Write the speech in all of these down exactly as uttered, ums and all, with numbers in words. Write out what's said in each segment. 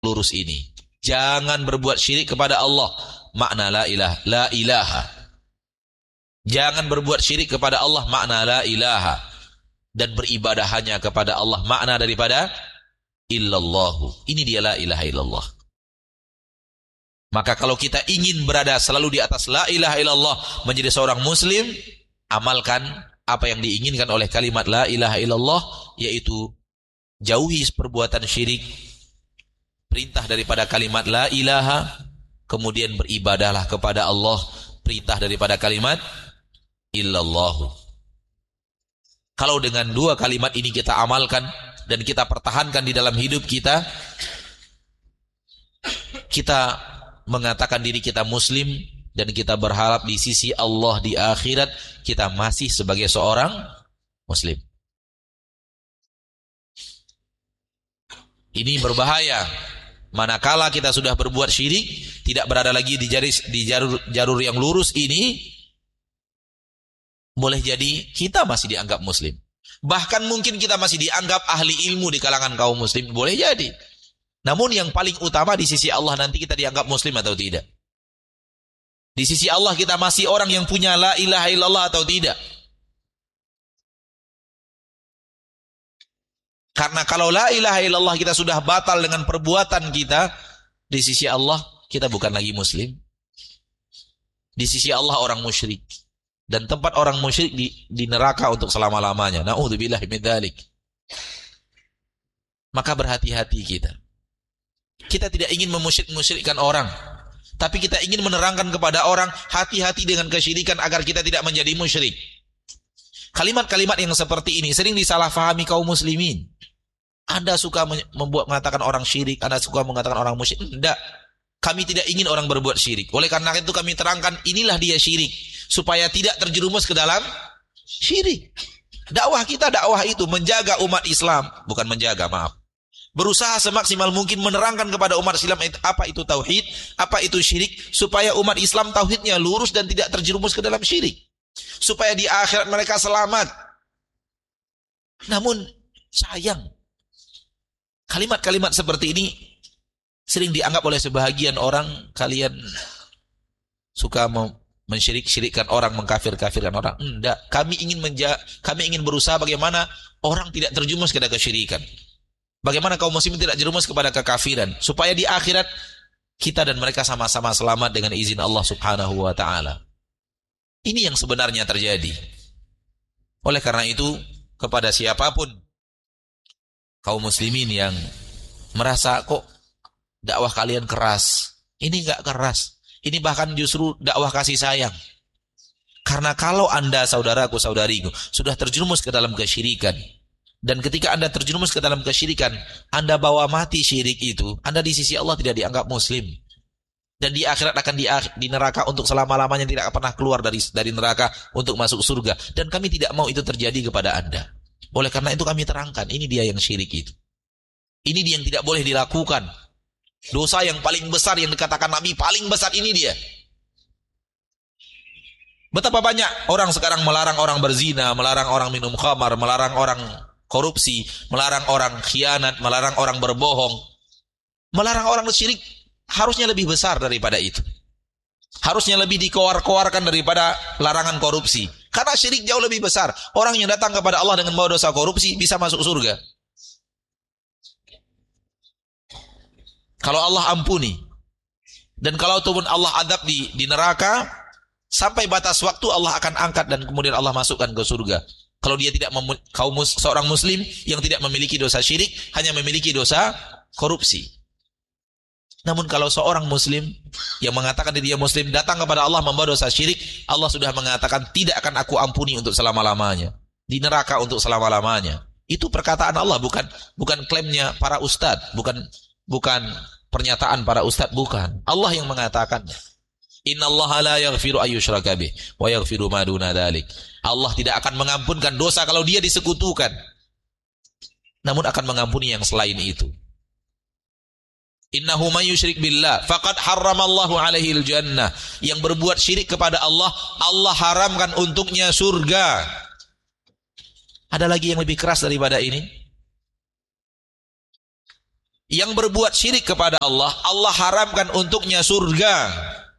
lurus ini. Jangan berbuat syirik kepada Allah. Makna la ilaha, la ilaha. Jangan berbuat syirik kepada Allah, makna la ilaha. Dan beribadah hanya kepada Allah, makna daripada illallahu. Ini dia la ilaha illallah. Maka kalau kita ingin berada selalu di atas la ilaha illallah, menjadi seorang muslim, amalkan apa yang diinginkan oleh kalimat la ilaha illallah, yaitu jauhi perbuatan syirik, perintah daripada kalimat la ilaha, kemudian beribadahlah kepada Allah, perintah daripada kalimat illallahu. Kalau dengan dua kalimat ini kita amalkan dan kita pertahankan di dalam hidup kita, kita mengatakan diri kita muslim dan kita berharap di sisi Allah di akhirat kita masih sebagai seorang muslim. Ini berbahaya. Manakala kita sudah berbuat syirik, tidak berada lagi di, jaris, di jalur, jalur yang lurus ini, boleh jadi kita masih dianggap muslim. Bahkan mungkin kita masih dianggap ahli ilmu di kalangan kaum muslim. Boleh jadi. Namun yang paling utama di sisi Allah nanti kita dianggap muslim atau tidak. Di sisi Allah kita masih orang yang punya la ilaha illallah atau tidak. Karena kalau la ilaha illallah kita sudah batal dengan perbuatan kita, di sisi Allah kita bukan lagi muslim. Di sisi Allah orang musyrik. Dan tempat orang musyrik di, di neraka untuk selama-lamanya. Na'udzubillahi min dzalik. Maka berhati-hati kita. Kita tidak ingin memusyrik-musyrikkan orang, tapi kita ingin menerangkan kepada orang, hati-hati dengan kesyirikan agar kita tidak menjadi musyrik. Kalimat-kalimat yang seperti ini sering disalahfahami kaum muslimin. Anda suka membuat mengatakan orang syirik, Anda suka mengatakan orang musyrik. Tidak. Kami tidak ingin orang berbuat syirik. Oleh karena itu kami terangkan, inilah dia syirik, supaya tidak terjerumus ke dalam syirik. Dakwah kita, dakwah itu menjaga umat Islam, bukan menjaga, maaf. Berusaha semaksimal mungkin menerangkan kepada umat Islam apa itu tauhid, apa itu syirik, supaya umat Islam tauhidnya lurus dan tidak terjerumus ke dalam syirik. Supaya di akhirat mereka selamat. Namun sayang, kalimat-kalimat seperti ini sering dianggap oleh sebahagian orang, kalian suka mensyirik-syirikkan orang, mengkafir-kafirkan orang. Tidak, kami ingin menja kami ingin berusaha bagaimana orang tidak terjerumus ke dalam kesyirikan. Bagaimana kaum muslimin tidak jerumus kepada kekafiran, supaya di akhirat kita dan mereka sama-sama selamat dengan izin Allah Subhanahu wa taala. Ini yang sebenarnya terjadi. Oleh karena itu, kepada siapapun kaum muslimin yang merasa kok dakwah kalian keras, ini enggak keras. Ini bahkan justru dakwah kasih sayang. Karena kalau Anda, saudaraku, saudariku, sudah terjerumus ke dalam kesyirikan, dan ketika Anda terjerumus ke dalam kesyirikan, Anda bawa mati syirik itu, Anda di sisi Allah tidak dianggap muslim. Dan di akhirat akan di, di neraka untuk selama-lamanya, tidak pernah keluar dari dari neraka untuk masuk surga. Dan kami tidak mau itu terjadi kepada Anda. Oleh karena itu kami terangkan, ini dia yang syirik itu. Ini dia yang tidak boleh dilakukan. Dosa yang paling besar yang dikatakan Nabi, paling besar ini dia. Betapa banyak orang sekarang melarang orang berzina, melarang orang minum khamar, melarang orang korupsi, melarang orang khianat, melarang orang berbohong, melarang orang syirik, harusnya lebih besar daripada itu. Harusnya lebih dikoar-koarkan daripada larangan korupsi. Karena syirik jauh lebih besar. Orang yang datang kepada Allah dengan membawa dosa korupsi bisa masuk surga. Kalau Allah ampuni. Dan kalau turun Allah adab di, di neraka, sampai batas waktu Allah akan angkat dan kemudian Allah masukkan ke surga. Kalau dia tidak kaum mus, seorang muslim yang tidak memiliki dosa syirik, hanya memiliki dosa korupsi. Namun kalau seorang muslim yang mengatakan dia muslim datang kepada Allah membawa dosa syirik, Allah sudah mengatakan tidak akan aku ampuni untuk selama-lamanya, di neraka untuk selama-lamanya. Itu perkataan Allah, bukan bukan klaimnya para ustadz, bukan bukan pernyataan para ustadz, bukan. Allah yang mengatakannya. Innallaha la yaghfiru ayyushraka bih wa yaghfiru ma duna dzalik. Allah tidak akan mengampunkan dosa kalau dia disekutukan, namun akan mengampuni yang selain itu. Innahu may yusyrik billah faqad harramallahu alaihil jannah. Yang berbuat syirik kepada Allah, Allah haramkan untuknya surga. Ada lagi yang lebih keras daripada ini? yang berbuat syirik kepada Allah, Allah haramkan untuknya surga.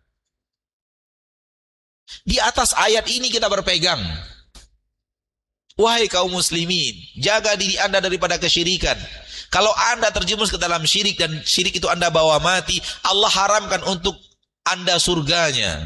Di atas ayat ini kita berpegang. Wahai kaum muslimin, jaga diri anda daripada kesyirikan. Kalau anda terjerumus ke dalam syirik dan syirik itu anda bawa mati, Allah haramkan untuk anda surganya.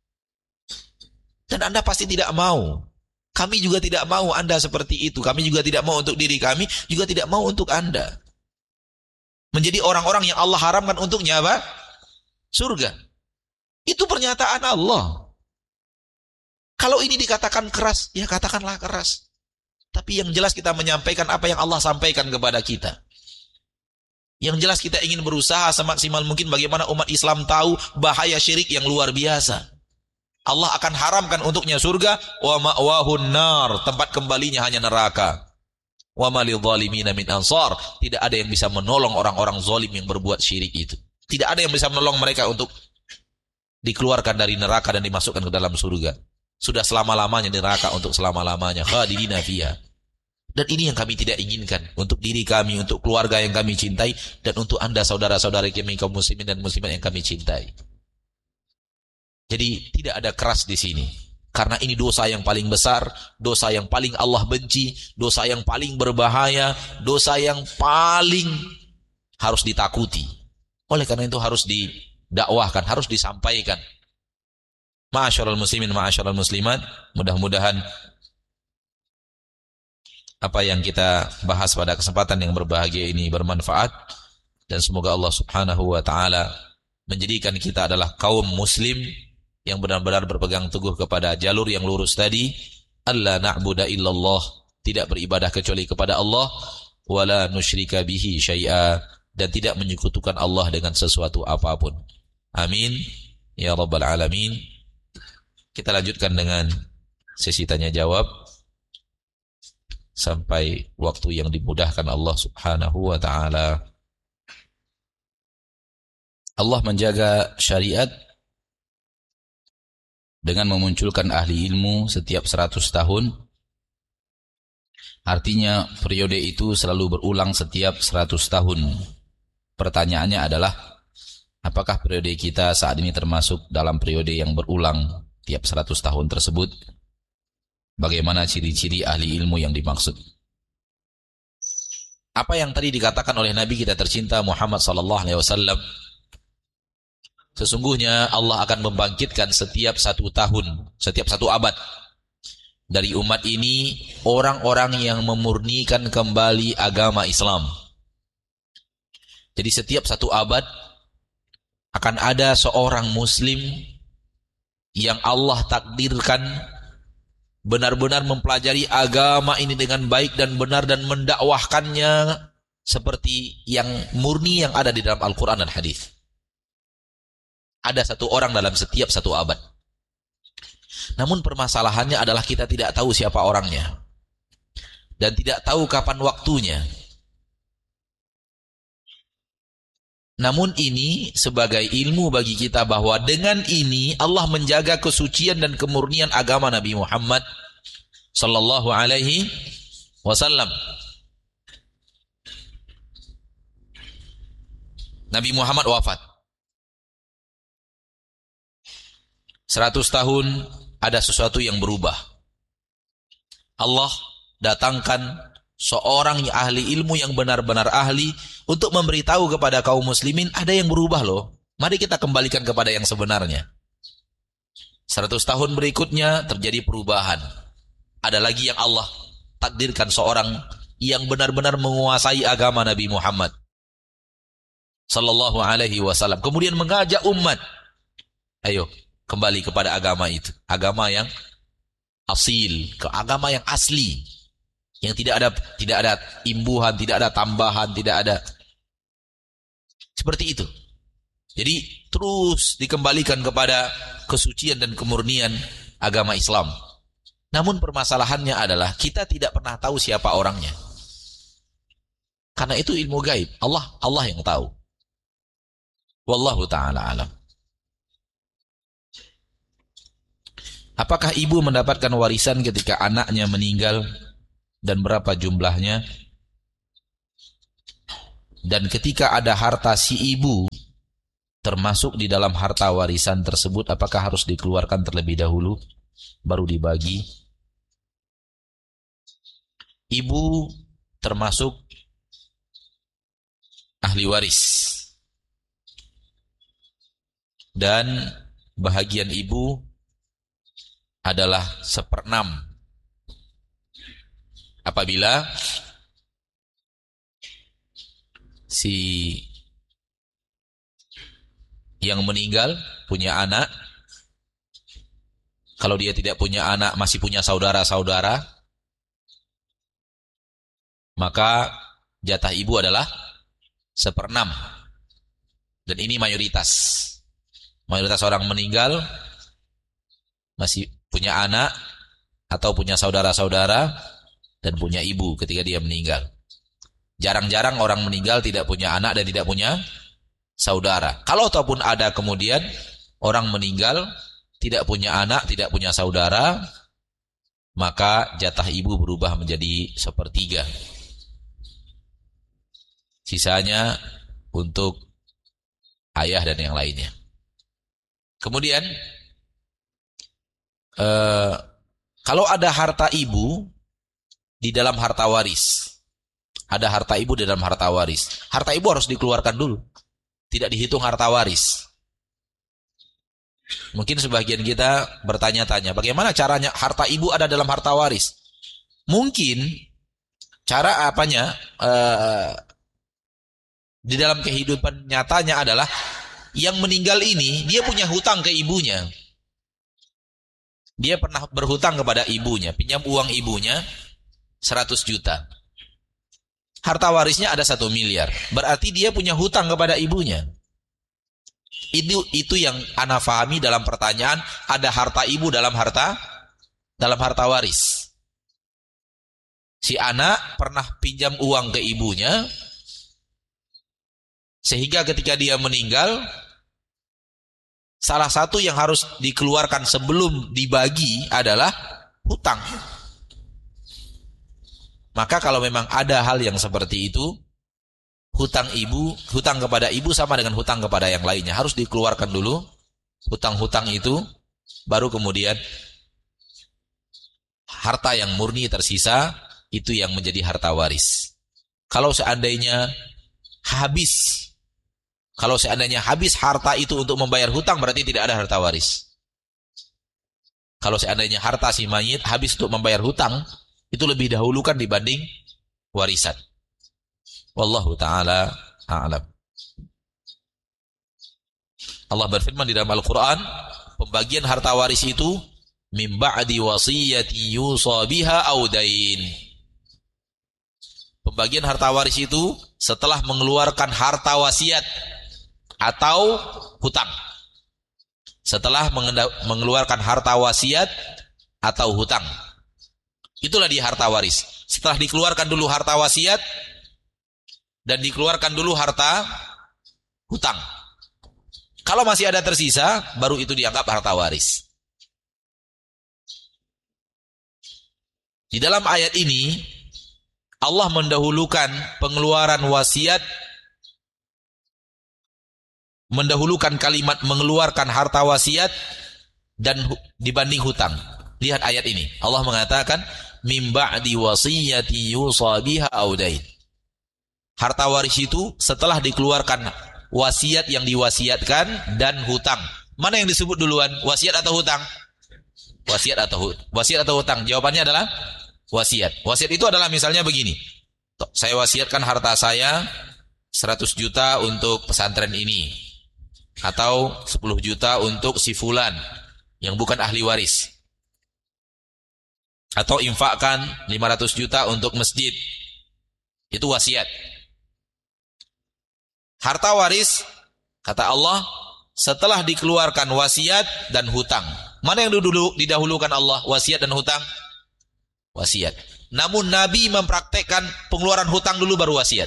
Dan anda pasti tidak mau. Kami juga tidak mau anda seperti itu. Kami juga tidak mau untuk diri kami, juga tidak mau untuk anda menjadi orang-orang yang Allah haramkan untuknya apa? Surga. Itu pernyataan Allah. Kalau ini dikatakan keras, ya katakanlah keras. Tapi yang jelas kita menyampaikan apa yang Allah sampaikan kepada kita. Yang jelas kita ingin berusaha semaksimal mungkin bagaimana umat Islam tahu bahaya syirik yang luar biasa. Allah akan haramkan untuknya surga, wa ma'wahun nar, tempat kembalinya hanya neraka. Wa ma lidzalimina min ansar, tidak ada yang bisa menolong orang-orang zalim yang berbuat syirik itu. Tidak ada yang bisa menolong mereka untuk dikeluarkan dari neraka dan dimasukkan ke dalam surga. Sudah selama-lamanya di neraka untuk selama-lamanya, khalidina fiha. Dan ini yang kami tidak inginkan untuk diri kami, untuk keluarga yang kami cintai, dan untuk anda saudara-saudara kami kaum muslimin dan muslimat yang kami cintai. Jadi tidak ada keras di sini. Karena ini dosa yang paling besar, dosa yang paling Allah benci, dosa yang paling berbahaya, dosa yang paling harus ditakuti. Oleh karena itu harus didakwahkan, harus disampaikan. Ma'asyiral muslimin, ma'asyiral muslimat, mudah-mudahan apa yang kita bahas pada kesempatan yang berbahagia ini bermanfaat, dan semoga Allah Subhanahu wa taala menjadikan kita adalah kaum muslim yang benar-benar berpegang teguh kepada jalur yang lurus tadi, alla na'budu illallah, tidak beribadah kecuali kepada Allah, wala nusyrika bihi syai'a, dan tidak menyekutukan Allah dengan sesuatu apapun. Amin ya rabbal alamin. Kita lanjutkan dengan sesi tanya jawab sampai waktu yang dimudahkan Allah Subhanahu wa taala. Allah menjaga syariat dengan memunculkan ahli ilmu setiap seratus tahun. Artinya periode itu selalu berulang setiap seratus tahun. Pertanyaannya adalah, apakah periode kita saat ini termasuk dalam periode yang berulang tiap seratus tahun tersebut? Bagaimana ciri-ciri ahli ilmu yang dimaksud? Apa yang tadi dikatakan oleh Nabi kita tercinta Muhammad sallallahu alaihi wasallam, sesungguhnya Allah akan membangkitkan setiap satu tahun, setiap satu abad dari umat ini orang-orang yang memurnikan kembali agama Islam. Jadi setiap satu abad akan ada seorang muslim yang Allah takdirkan benar-benar mempelajari agama ini dengan baik dan benar dan mendakwahkannya seperti yang murni yang ada di dalam Al-Quran dan Hadis. Ada satu orang dalam setiap satu abad. Namun permasalahannya adalah kita tidak tahu siapa orangnya dan tidak tahu kapan waktunya. Namun ini sebagai ilmu bagi kita bahwa dengan ini Allah menjaga kesucian dan kemurnian agama Nabi Muhammad sallallahu alaihi wasallam. Nabi Muhammad wafat. Seratus tahun ada sesuatu yang berubah. Allah datangkan seorang ahli ilmu yang benar-benar ahli untuk memberitahu kepada kaum muslimin ada yang berubah loh. Mari kita kembalikan kepada yang sebenarnya. Seratus tahun berikutnya terjadi perubahan. Ada lagi yang Allah takdirkan seorang yang benar-benar menguasai agama Nabi Muhammad sallallahu alaihi wasallam. Kemudian mengajak umat, ayo kembali kepada agama itu, agama yang asil, ke agama yang asli, yang tidak ada tidak ada imbuhan, tidak ada tambahan, tidak ada seperti itu. Jadi terus dikembalikan kepada kesucian dan kemurnian agama Islam. Namun permasalahannya adalah kita tidak pernah tahu siapa orangnya. Karena itu ilmu gaib, Allah Allah yang tahu. Wallahu taala alam. Apakah ibu mendapatkan warisan ketika anaknya meninggal dan berapa jumlahnya? Dan ketika ada harta si ibu termasuk di dalam harta warisan tersebut, apakah harus dikeluarkan terlebih dahulu baru dibagi? Ibu termasuk ahli waris, dan bahagian ibu adalah seperenam apabila si yang meninggal punya anak. Kalau dia tidak punya anak, masih punya saudara-saudara, maka jatah ibu adalah seperenam. Dan ini mayoritas. Mayoritas orang meninggal masih punya anak atau punya saudara-saudara dan punya ibu ketika dia meninggal. Jarang-jarang orang meninggal tidak punya anak dan tidak punya saudara. Kalau ataupun ada kemudian orang meninggal tidak punya anak, tidak punya saudara, maka jatah ibu berubah menjadi sepertiga. Sisanya untuk ayah dan yang lainnya. Kemudian eh, kalau ada harta ibu di dalam harta waris, ada harta ibu di dalam harta waris, harta ibu harus dikeluarkan dulu, tidak dihitung harta waris. Mungkin sebagian kita bertanya-tanya, bagaimana caranya harta ibu ada dalam harta waris? Mungkin cara apanya eh, di dalam kehidupan nyatanya adalah yang meninggal ini dia punya hutang ke ibunya. Dia pernah berhutang kepada ibunya, pinjam uang ibunya seratus juta. Harta warisnya ada satu miliar. Berarti dia punya hutang kepada ibunya. Itu itu yang ana fahami dalam pertanyaan ada harta ibu dalam harta dalam harta waris. Si anak pernah pinjam uang ke ibunya, sehingga ketika dia meninggal, salah satu yang harus dikeluarkan sebelum dibagi adalah hutang. Maka kalau memang ada hal yang seperti itu, hutang ibu, hutang kepada ibu sama dengan hutang kepada yang lainnya. Harus dikeluarkan dulu hutang-hutang itu, baru kemudian harta yang murni tersisa, itu yang menjadi harta waris. Kalau seandainya habis, kalau seandainya habis harta itu untuk membayar hutang, berarti tidak ada harta waris. Kalau seandainya harta si mayit habis untuk membayar hutang, itu lebih dahulukan dibanding warisan. Wallahu ta'ala a'lam. Allah berfirman di dalam Al-Quran, pembagian harta waris itu min ba'di wasiyati yusa biha aw dain. Pembagian harta waris itu setelah mengeluarkan harta wasiat atau hutang. Setelah mengeluarkan harta wasiat atau hutang. Itulah dia harta waris. Setelah dikeluarkan dulu harta wasiat dan dikeluarkan dulu harta hutang. Kalau masih ada tersisa, baru itu dianggap harta waris. Di dalam ayat ini, Allah mendahulukan pengeluaran wasiat, mendahulukan kalimat mengeluarkan harta wasiat dan dibanding hutang. Lihat ayat ini. Allah mengatakan, min ba'di wasiyati yusa biha aw dain. Harta waris itu setelah dikeluarkan wasiat yang diwasiatkan dan hutang. Mana yang disebut duluan? Wasiat atau hutang? Wasiat atau wasiat atau hutang? Jawabannya adalah wasiat. Wasiat itu adalah misalnya begini. Saya wasiatkan harta saya seratus juta untuk pesantren ini, atau sepuluh juta untuk si fulan yang bukan ahli waris, atau infakkan lima ratus juta untuk masjid. Itu wasiat. Harta waris, kata Allah, setelah dikeluarkan wasiat dan hutang. Mana yang dulu didahulukan Allah? Wasiat dan hutang? Wasiat. Namun Nabi mempraktekkan pengeluaran hutang dulu baru wasiat.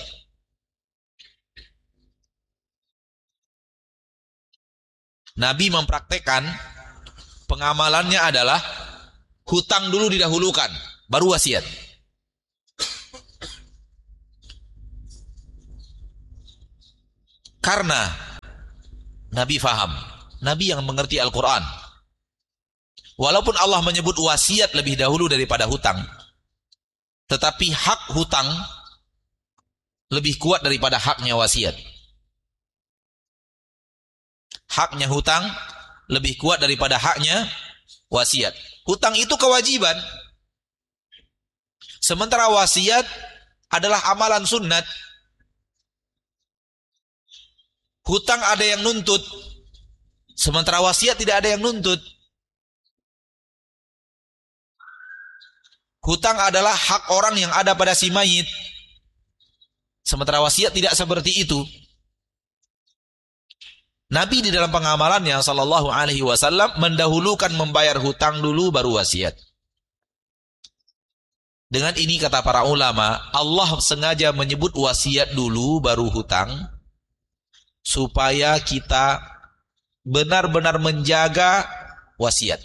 Nabi mempraktekkan pengamalannya adalah hutang dulu didahulukan, baru wasiat. Karena Nabi faham, Nabi yang mengerti Al-Quran. Walaupun Allah menyebut wasiat lebih dahulu daripada hutang, tetapi hak hutang lebih kuat daripada haknya wasiat. Haknya hutang lebih kuat daripada haknya wasiat. Hutang itu kewajiban, sementara wasiat adalah amalan sunnat. Hutang ada yang nuntut, sementara wasiat tidak ada yang nuntut. Hutang adalah hak orang yang ada pada si mayit, sementara wasiat tidak seperti itu. Nabi di dalam pengamalannya sallallahu alaihi wasallam mendahulukan membayar hutang dulu baru wasiat. Dengan ini kata para ulama, Allah sengaja menyebut wasiat dulu baru hutang supaya kita benar-benar menjaga wasiat.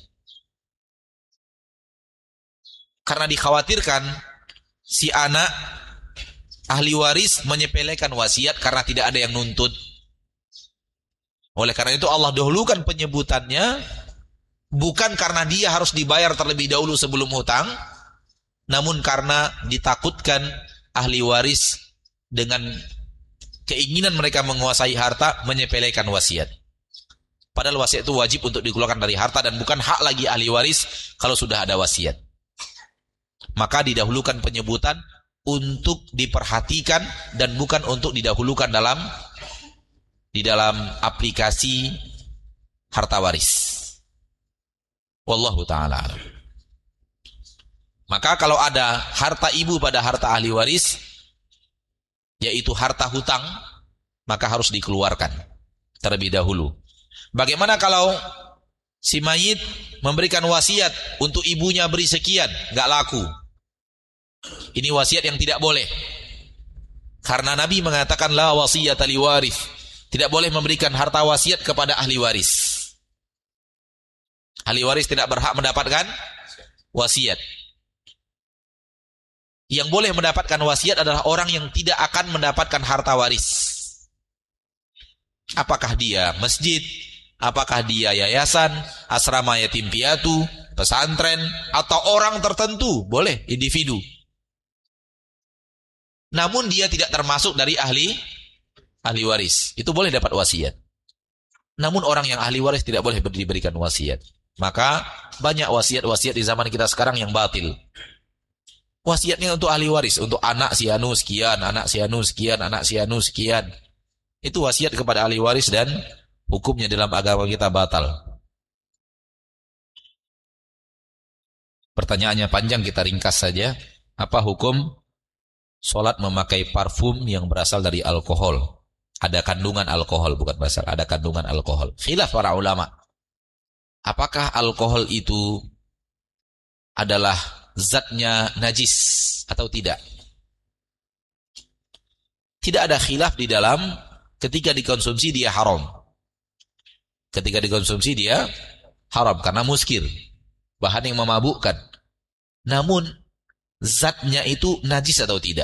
Karena dikhawatirkan si anak ahli waris menyepelekan wasiat karena tidak ada yang nuntut. Oleh karena itu Allah dahulukan penyebutannya bukan karena dia harus dibayar terlebih dahulu sebelum hutang, namun karena ditakutkan ahli waris dengan keinginan mereka menguasai harta menyepelekan wasiat. Padahal wasiat itu wajib untuk dikeluarkan dari harta dan bukan hak lagi ahli waris kalau sudah ada wasiat. Maka didahulukan penyebutan untuk diperhatikan dan bukan untuk didahulukan dalam di dalam aplikasi harta waris. Wallahu ta'ala alam. Maka kalau ada harta ibu pada harta ahli waris, yaitu harta hutang, maka harus dikeluarkan terlebih dahulu. Bagaimana kalau si mayit memberikan wasiat untuk ibunya beri sekian, gak laku? Ini wasiat yang tidak boleh. Karena Nabi mengatakan la wasiyata liwaris. Tidak boleh memberikan harta wasiat kepada ahli waris. Ahli waris tidak berhak mendapatkan wasiat. Yang boleh mendapatkan wasiat adalah orang yang tidak akan mendapatkan harta waris. Apakah dia masjid, apakah dia yayasan, asrama yatim piatu, pesantren, atau orang tertentu, boleh individu. Namun dia tidak termasuk dari ahli ahli waris, itu boleh dapat wasiat. Namun orang yang ahli waris tidak boleh diberikan wasiat. Maka banyak wasiat-wasiat di zaman kita sekarang yang batil. Wasiatnya untuk ahli waris, untuk anak si anu sekian, anak si anu sekian, anak si anu sekian. Itu wasiat kepada ahli waris dan hukumnya dalam agama kita batal. Pertanyaannya panjang, kita ringkas saja. Apa hukum sholat memakai parfum yang berasal dari alkohol? Ada kandungan alkohol, bukan berasal, ada kandungan alkohol. Khilaf para ulama. Apakah alkohol itu adalah zatnya najis atau tidak? Tidak ada khilaf di dalam ketika dikonsumsi dia haram. Ketika dikonsumsi dia haram karena muskir, bahan yang memabukkan. Namun zatnya itu najis atau tidak?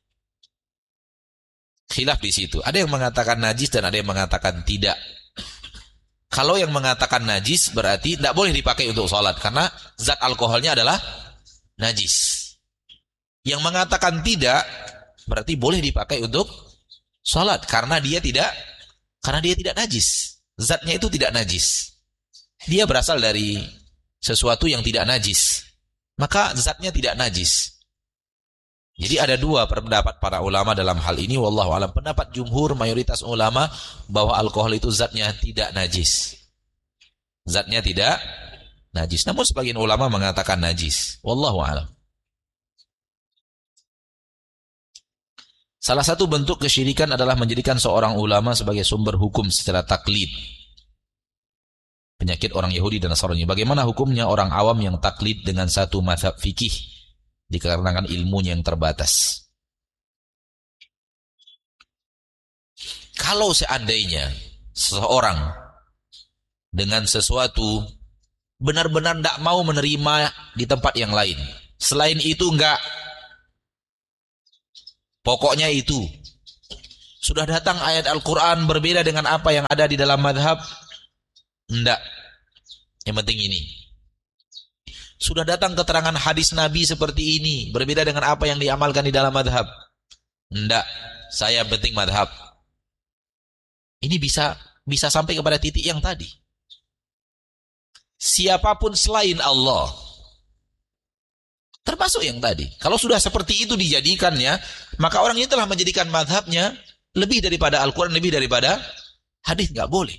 Khilaf di situ. Ada yang mengatakan najis dan ada yang mengatakan tidak. Kalau yang mengatakan najis berarti tidak boleh dipakai untuk sholat karena zat alkoholnya adalah najis. Yang mengatakan tidak berarti boleh dipakai untuk sholat karena dia tidak karena dia tidak najis. Zatnya itu tidak najis. Dia berasal dari sesuatu yang tidak najis. Maka zatnya tidak najis. Jadi ada dua pendapat para ulama dalam hal ini. Wallahu alam. Pendapat jumhur mayoritas ulama bahwa alkohol itu zatnya tidak najis. Zatnya tidak najis. Namun sebagian ulama mengatakan najis. Wallahu alam. Salah satu bentuk kesyirikan adalah menjadikan seorang ulama sebagai sumber hukum secara taklid. Penyakit orang Yahudi dan Nasrani. Bagaimana hukumnya orang awam yang taklid dengan satu mazhab fikih dikarenakan ilmunya yang terbatas? Kalau seandainya seseorang dengan sesuatu benar-benar tidak mau menerima di tempat yang lain, selain itu enggak, pokoknya itu, Sudah datang ayat Al-Quran berbeda dengan apa yang ada di dalam madhab? Enggak. Yang penting ini. Sudah datang keterangan hadis Nabi seperti ini, berbeda dengan apa yang diamalkan di dalam madhab? Enggak. Saya penting madhab. Ini bisa bisa sampai kepada titik yang tadi. Siapapun selain Allah, termasuk yang tadi. Kalau sudah seperti itu dijadikannya, maka orang ini telah menjadikan madhabnya lebih daripada Al-Quran, lebih daripada hadis. Nggak boleh.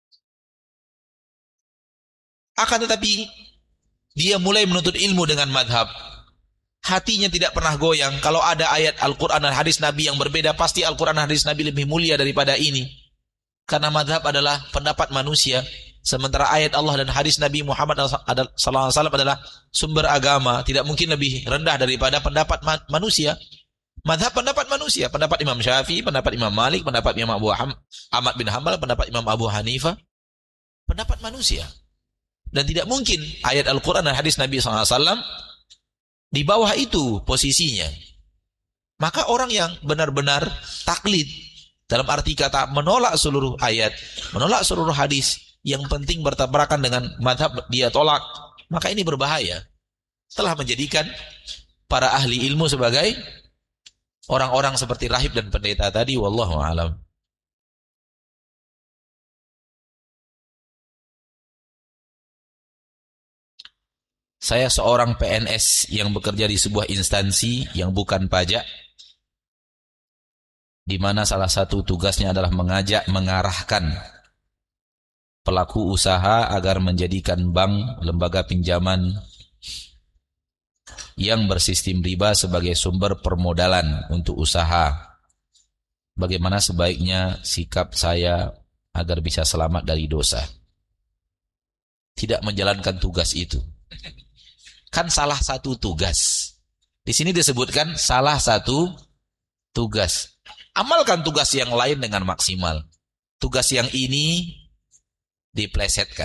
Akan tetapi dia mulai menuntut ilmu dengan madhab. Hatinya tidak pernah goyang. Kalau ada ayat Al-Quran dan hadis Nabi yang berbeda, pasti Al-Quran dan hadis Nabi lebih mulia daripada ini. Karena madhab adalah pendapat manusia. Sementara ayat Allah dan hadis Nabi Muhammad sallallahu alaihi wasallam adalah sumber agama. Tidak mungkin lebih rendah daripada pendapat manusia. Madhab pendapat manusia. Pendapat Imam Syafi'i, pendapat Imam Malik, pendapat Imam Abu Ahmad bin Hanbal, pendapat Imam Abu Hanifah. Pendapat manusia. Dan tidak mungkin ayat Al-Quran dan hadis Nabi sallallahu alaihi wasallam di bawah itu posisinya. Maka orang yang benar-benar taklid, dalam arti kata menolak seluruh ayat, menolak seluruh hadis, yang penting bertabrakan dengan madhab dia tolak, maka ini berbahaya. Telah menjadikan para ahli ilmu sebagai orang-orang seperti rahib dan pendeta tadi. Wallahu a'lam. Saya seorang P N S yang bekerja di sebuah instansi yang bukan pajak, di mana salah satu tugasnya adalah mengajak, mengarahkan pelaku usaha agar menjadikan bank, lembaga pinjaman yang bersistem riba sebagai sumber permodalan untuk usaha. Bagaimana sebaiknya sikap saya agar bisa selamat dari dosa? Tidak menjalankan tugas itu. Kan salah satu tugas. Di sini disebutkan salah satu tugas. Amalkan tugas yang lain dengan maksimal. Tugas yang ini diplesetkan.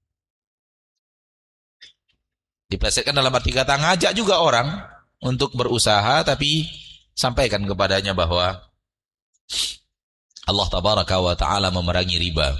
Diplesetkan dalam arti kata ngajak juga orang untuk berusaha, tapi sampaikan kepadanya bahwa Allah tabaraka wa ta'ala memerangi riba.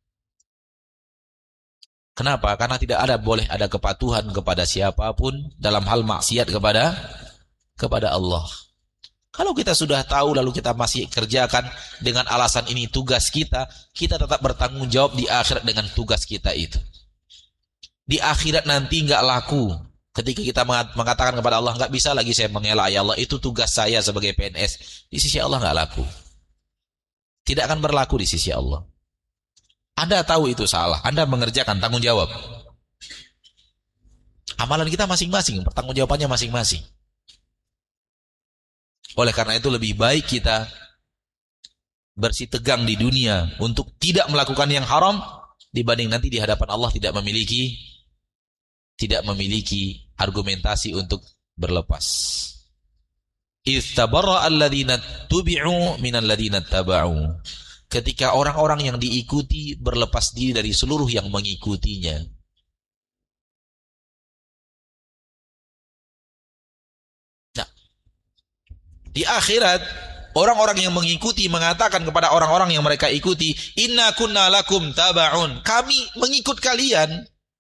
Kenapa? Karena tidak ada boleh ada kepatuhan kepada siapapun dalam hal maksiat kepada kepada Allah. Kalau kita sudah tahu lalu kita masih kerjakan dengan alasan ini tugas kita, kita tetap bertanggung jawab di akhirat dengan tugas kita itu. Di akhirat nanti nggak laku ketika kita mengatakan kepada Allah, nggak bisa lagi saya mengelak, ya Allah itu tugas saya sebagai P N S. Di sisi Allah nggak laku. Tidak akan berlaku di sisi Allah. Anda tahu itu salah, Anda mengerjakan, tanggung jawab. Amalan kita masing-masing, pertanggungjawabannya masing-masing. Oleh karena itu lebih baik kita bersih tegang di dunia untuk tidak melakukan yang haram dibanding nanti di hadapan Allah tidak memiliki tidak memiliki argumentasi untuk berlepas. Istabarra alladhina tubi'u minal ladhina taba'u. Ketika orang-orang yang diikuti berlepas diri dari seluruh yang mengikutinya. Nah, di akhirat orang-orang yang mengikuti mengatakan kepada orang-orang yang mereka ikuti, inna kunna lakum taba'un, kami mengikut kalian.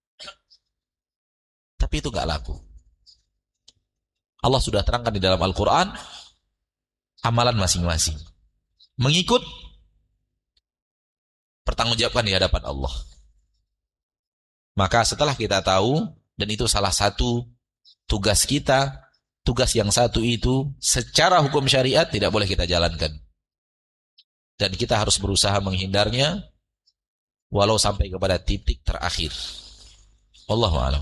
Tapi itu gak laku. Allah sudah terangkan di dalam Al-Quran amalan masing-masing. Mengikut pertanggungjawabkan di hadapan Allah. Maka setelah kita tahu, dan itu salah satu tugas kita, tugas yang satu itu secara hukum syariat tidak boleh kita jalankan. Dan kita harus berusaha menghindarnya walau sampai kepada titik terakhir. Wallahu a'lam.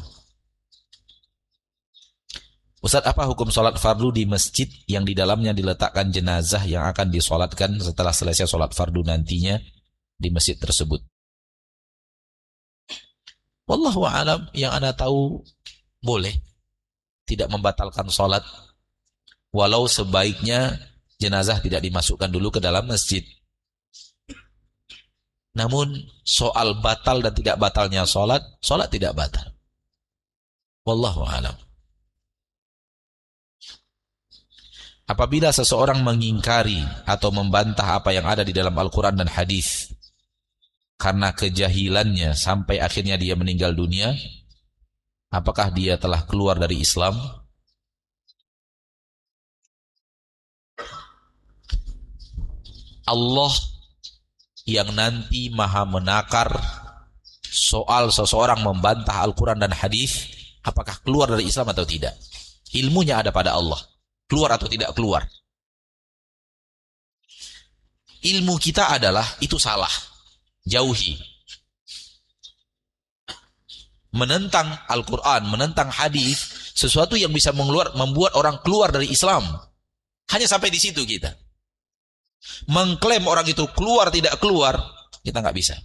Ustaz, apa hukum sholat fardu di masjid yang di dalamnya diletakkan jenazah yang akan disolatkan setelah selesai sholat fardu nantinya di masjid tersebut? Wallahu a'lam, yang Anda tahu boleh, tidak membatalkan sholat, walau sebaiknya jenazah tidak dimasukkan dulu ke dalam masjid. Namun soal batal dan tidak batalnya sholat, sholat tidak batal. Wallahu a'lam. apabila seseorang mengingkari atau membantah apa yang ada di dalam Al-Quran dan hadis karena kejahilannya sampai akhirnya dia meninggal dunia, apakah dia telah keluar dari Islam? Allah yang nanti maha menakar soal seseorang membantah Al-Quran dan hadis, apakah keluar dari Islam atau tidak. Ilmunya ada pada Allah, keluar atau tidak keluar. Ilmu kita adalah itu salah, jauhi. Menentang Al-Quran, menentang hadis, sesuatu yang bisa mengeluar, membuat orang keluar dari Islam. Hanya sampai di situ kita. Mengklaim orang itu keluar tidak keluar, kita nggak bisa.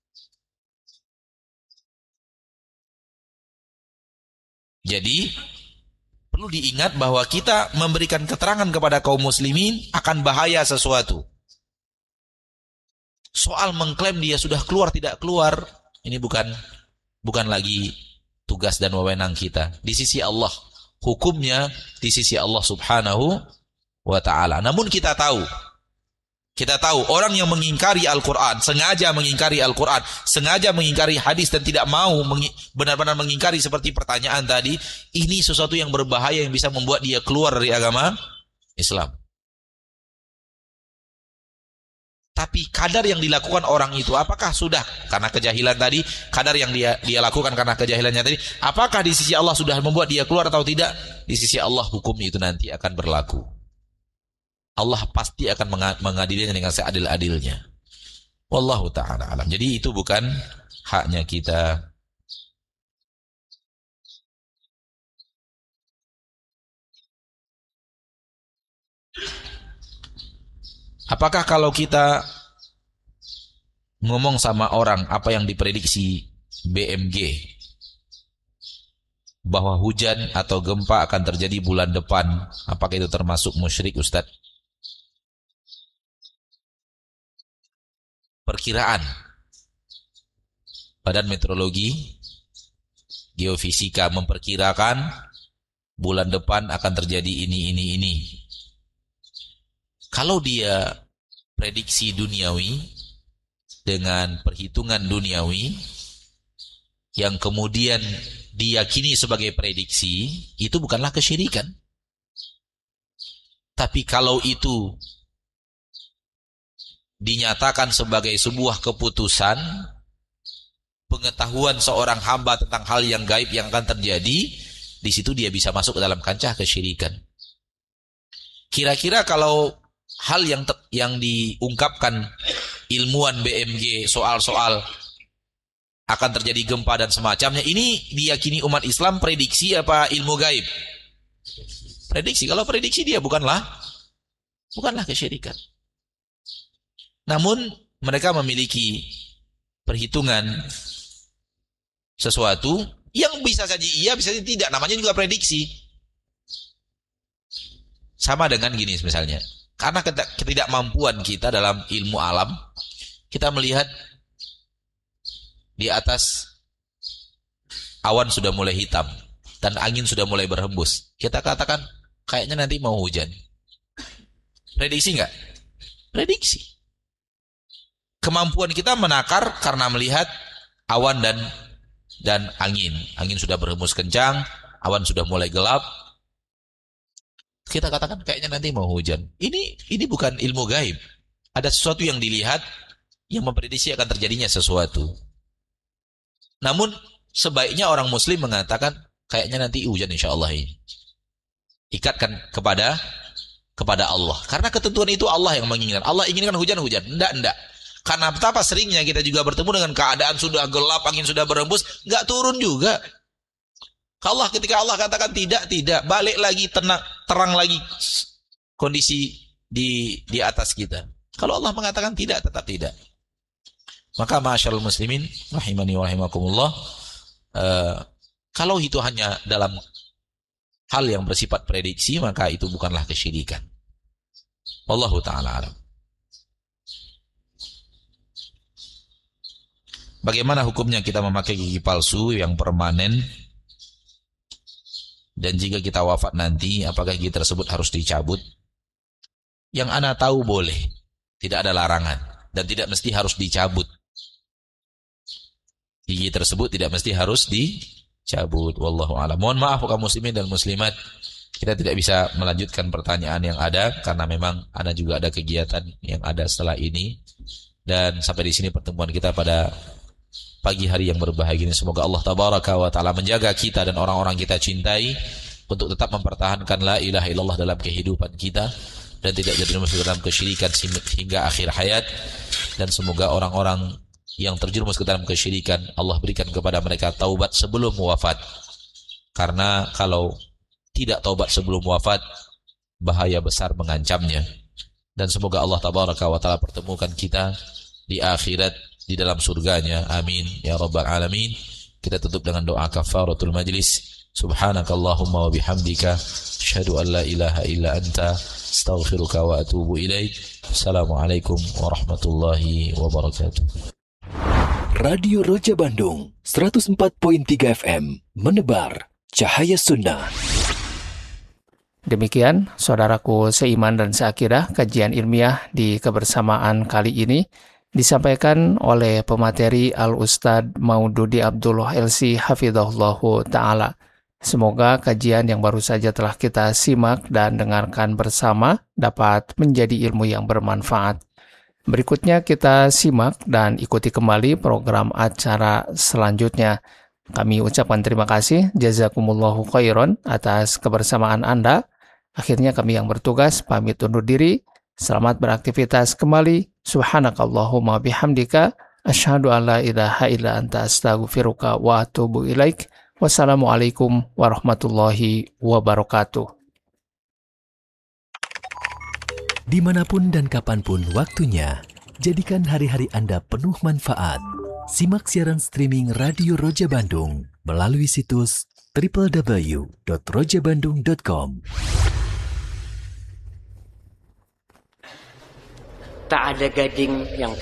Jadi perlu diingat bahwa kita memberikan keterangan kepada kaum muslimin akan bahaya sesuatu. Soal mengklaim dia sudah keluar tidak keluar, ini bukan bukan lagi tugas dan wewenang kita. Di sisi Allah, hukumnya di sisi Allah Subhanahu wa ta'ala. Namun kita tahu Kita tahu orang yang mengingkari Al-Quran, sengaja mengingkari Al-Quran, sengaja mengingkari hadis dan tidak mau benar-benar mengingkari seperti pertanyaan tadi, ini sesuatu yang berbahaya yang bisa membuat dia keluar dari agama Islam. Tapi kadar yang dilakukan orang itu, apakah sudah karena kejahilan tadi, kadar yang dia dia lakukan karena kejahilannya tadi, apakah di sisi Allah sudah membuat dia keluar atau tidak? Di sisi Allah hukum itu nanti akan berlaku. Allah pasti akan mengadilinya dengan seadil-adilnya. Wallahu ta'ala alam. Jadi itu bukan haknya kita. Apakah kalau kita ngomong sama orang apa yang diprediksi B M G bahwa hujan atau gempa akan terjadi bulan depan, apakah itu termasuk musyrik, Ustaz? Perkiraan Badan Meteorologi Geofisika memperkirakan bulan depan akan terjadi ini, ini, ini. Kalau dia prediksi duniawi dengan perhitungan duniawi yang kemudian diyakini sebagai prediksi, itu bukanlah kesyirikan. Tapi kalau itu dinyatakan sebagai sebuah keputusan, pengetahuan seorang hamba tentang hal yang gaib yang akan terjadi, di situ dia bisa masuk ke dalam kancah kesyirikan. Kira-kira kalau hal yang yang diungkapkan ilmuwan B M G soal-soal akan terjadi gempa dan semacamnya, ini diyakini umat Islam prediksi apa ilmu gaib? Prediksi. Kalau prediksi dia bukanlah bukanlah kesyirikan. Namun mereka memiliki perhitungan sesuatu yang bisa saja iya, bisa saja tidak. Namanya juga prediksi. Sama dengan gini misalnya. Karena ketidakmampuan kita dalam ilmu alam, kita melihat di atas awan sudah mulai hitam dan angin sudah mulai berhembus. Kita katakan kayaknya nanti mau hujan. Prediksi enggak? Prediksi. Kemampuan kita menakar karena melihat awan dan dan angin. Angin sudah berhembus kencang, awan sudah mulai gelap. Kita katakan kayaknya nanti mau hujan. Ini ini bukan ilmu gaib. Ada sesuatu yang dilihat yang memprediksi akan terjadinya sesuatu. Namun sebaiknya orang muslim mengatakan kayaknya nanti hujan insyaallah ini. Ikatkan kepada kepada Allah. Karena ketentuan itu Allah yang menginginkan. Allah inginkan hujan-hujan. Enggak, enggak. Karena betapa seringnya kita juga bertemu dengan keadaan sudah gelap, angin sudah berembus, nggak turun juga. Allah ketika Allah katakan tidak, tidak, balik lagi tenang, terang lagi kondisi di di atas kita. Kalau Allah mengatakan tidak, tetap tidak. Maka ma'asyiral muslimin rahimani wa rahimakumullah, uh, kalau itu hanya dalam hal yang bersifat prediksi, maka itu bukanlah kesyirikan. Wallahu ta'ala alam. Bagaimana hukumnya kita memakai gigi palsu yang permanen? Dan jika kita wafat nanti, apakah gigi tersebut harus dicabut? yang ana tahu boleh, tidak ada larangan dan tidak mesti harus dicabut. Gigi tersebut tidak mesti harus dicabut. Wallahu a'lam. Mohon maaf kaum muslimin dan muslimat, kita tidak bisa melanjutkan pertanyaan yang ada karena memang ana juga ada kegiatan yang ada setelah ini. Dan sampai di sini pertemuan kita pada pagi hari yang berbahagia ini. Semoga Allah tabaraka wa taala menjaga kita dan orang-orang kita cintai untuk tetap mempertahankan la ilaha illallah dalam kehidupan kita dan tidak jadi masuk dalam kesyirikan hingga akhir hayat. Dan semoga orang-orang yang terjerumus ke dalam kesyirikan Allah berikan kepada mereka taubat sebelum wafat, karena kalau tidak taubat sebelum wafat bahaya besar mengancamnya. Dan semoga Allah tabaraka wa taala pertemukan kita di akhirat di dalam surganya, amin ya rabbal alamin. Kita tutup dengan doa kafaratul majlis. Subhanakallahumma wa bihamdika asyhadu an la ilaha illa anta astaghfiruka wa atubu ilaik. Assalamualaikum warahmatullahi wabarakatuh. Radio Roja Bandung seratus empat koma tiga F M menebar cahaya sunnah. Demikian saudaraku seiman dan seakidah, kajian ilmiah di kebersamaan kali ini disampaikan oleh pemateri Al-Ustadz Maududi Abdullah L C Hafidhahullahu Ta'ala. Semoga kajian yang baru saja telah kita simak dan dengarkan bersama dapat menjadi ilmu yang bermanfaat. Berikutnya kita simak dan ikuti kembali program acara selanjutnya. Kami ucapkan terima kasih, jazakumullahu khairan atas kebersamaan Anda. Akhirnya kami yang bertugas pamit undur diri. Selamat beraktivitas kembali. Subhanakallahumma bihamdika asyhadu an la ilaha illa anta astaghfiruka wa atubu ilaik. Wassalamualaikum warahmatullahi wabarakatuh. Dimanapun dan kapanpun waktunya, jadikan hari-hari Anda penuh manfaat. Simak siaran streaming Radio Roja Bandung melalui situs double-u double-u double-u dot roja bandung dot com. Tak ada gading yang